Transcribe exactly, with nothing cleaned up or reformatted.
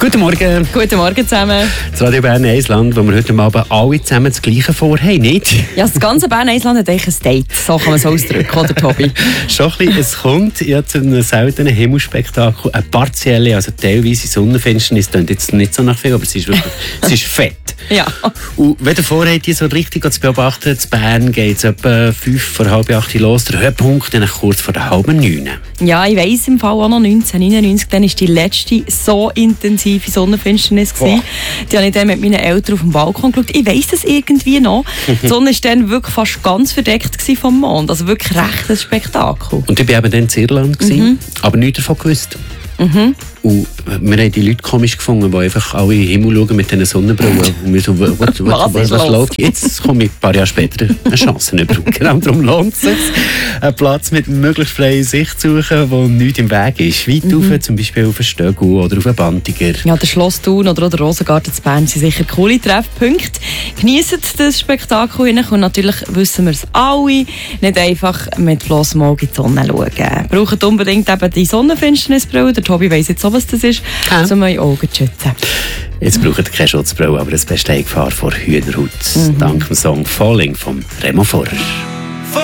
Guten Morgen. Guten Morgen zusammen. Das Radio Bern Eisland, wo wir heute Abend alle zusammen das Gleiche vorhaben, nicht? Ja, das ganze Bern Eisland hat eigentlich ein Date. So kann man es ausdrücken, oder Tobi? Schon ein bisschen, es kommt ja zu einem seltenen Himmelspektakel. Eine partielle, also teilweise Sonnenfinsternis. Das klingt jetzt nicht so nach viel, aber es ist wirklich es ist fett. Ja. Und wenn ihr vorhabt, die so richtig zu beobachten, zu Bern geht es etwa fünf vor halb acht los. Der Höhepunkt dann kurz vor der halben neun. Ja, ich weiss im Fall auch noch neunzehnhundertneunundneunzig, dann war die letzte so intensive Sonnenfinsternis. Boah. Die habe ich dann mit meinen Eltern auf dem Balkon geschaut. Ich weiss das irgendwie noch. Die Sonne war dann wirklich fast ganz verdeckt vom Mond. Also wirklich recht ein Spektakel. Und ich war eben dann in Irland, mhm. aber nichts davon gewusst. Mhm. Und wir haben die Leute komisch gefunden, die einfach alle in den Himmel schauen mit diesen Sonnenbrillen. Und wir so, was, was, was, was, was läuft jetzt? Komme ich ein paar Jahre später eine Chance über. Genau darum lohnt es sich, einen Platz mit möglichst freier Sicht zu suchen, wo nichts im Weg ist. Weit mhm. rauf, zum Beispiel auf einen Stögel oder auf einen Bantiger. Ja, der Schloss Thun oder auch der Rosengarten zu Bern sind sicher coole Treffpunkte. Geniessen das Spektakel hin und natürlich wissen wir es alle, nicht einfach mit bloßem Auge in die Sonne schauen. Braucht unbedingt eben die Sonnenfinsternisbrille. Der Tobi weiss jetzt auch, was das ist, ja. um eure Augen zu schützen. Jetzt braucht ihr keine Schutzbrille, aber es besteht Gefahr vor Hühnerhaut. Mhm. Dank dem Song «Falling» von Remo Vorer.